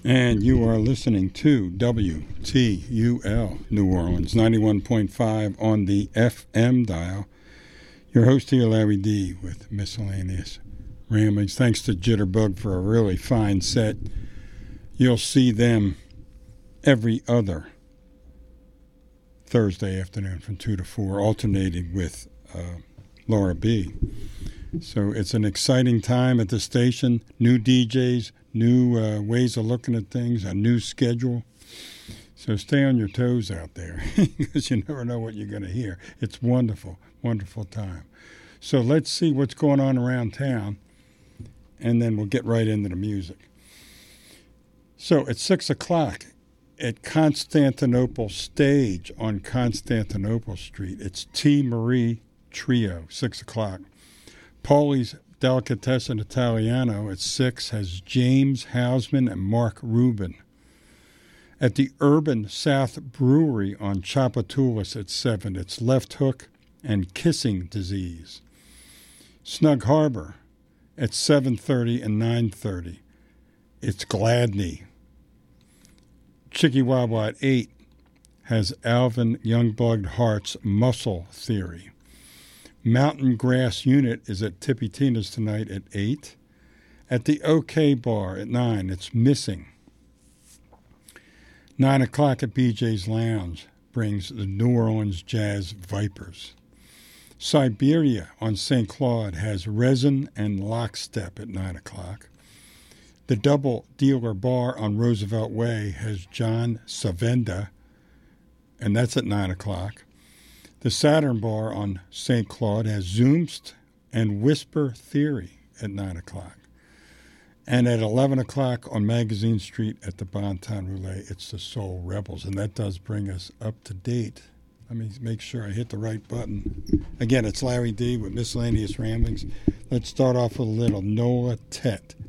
And you are listening to WTUL New Orleans, 91.5 on the FM dial. Your host here, Larry D, with Miscellaneous Ramblings. Thanks to Jitterbug for a really fine set. You'll see them every other Thursday afternoon from 2 to 4, alternating with Laura B. So it's an exciting time at the station. New DJs, new ways of looking at things, a new schedule. So stay on your toes out there because you never know what you're going to hear. It's wonderful, wonderful time. So let's see what's going on around town, and then we'll get right into the music. So at 6 o'clock at Constantinople Stage on Constantinople Street, it's T. Marie Trio, 6 o'clock. Pauli's Delicatessen Italiano at 6 has James Hausman and Mark Rubin. At the Urban South Brewery on Tchoupitoulas at 7, it's Left Hook and Kissing Disease. Snug Harbor at 7:30 and 9:30, it's Gladney. Chiquiwawa at 8 has Alvin Youngblood Hart's Muscle Theory. Mountain Grass Unit is at Tippy Tina's tonight at 8. At the OK Bar at 9, it's Missing. 9 o'clock at BJ's Lounge brings the New Orleans Jazz Vipers. Siberia on St. Claude has Resin and Lockstep at 9 o'clock. The Double Dealer Bar on Roosevelt Way has John Savenda, and that's at 9 o'clock. The Saturn Bar on St. Claude has Zoomst and Whisper Theory at 9 o'clock. And at 11 o'clock on Magazine Street at the Bonton Roulette, it's the Soul Rebels. And that does bring us up to date. Let me make sure I hit the right button. Again, it's Larry D with Miscellaneous Ramblings. Let's start off with a little Nola Tet.